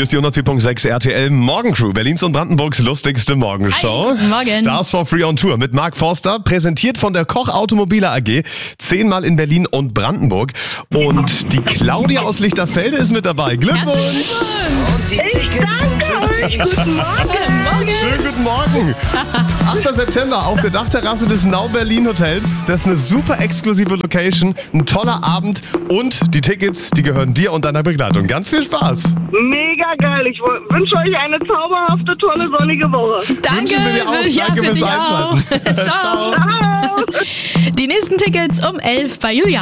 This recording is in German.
Hier ist die 104.6 RTL Morgencrew, Berlins und Brandenburgs lustigste Morgenshow. Hi, morgen. Stars for Free on Tour mit Mark Forster, präsentiert von der Koch Automobile AG, 10-mal in Berlin und Brandenburg. Und die Claudia aus Lichterfelde ist mit dabei. Glückwunsch! Und die Tickets sind für dich. Guten Morgen. Schönen guten Morgen! 8. September auf der Dachterrasse des Now Berlin Hotels. Das ist eine super exklusive Location, ein toller Abend und die Tickets, die gehören dir und deiner Begleitung. Ganz viel Spaß! Mega geil. Ich wünsche euch eine zauberhafte, tolle, sonnige Woche. Danke, Wünschen wir dir auch. ja, Danke für fürs dich auch. Einschalten. Ciao. Ciao. Die nächsten Tickets um 11 bei Julian.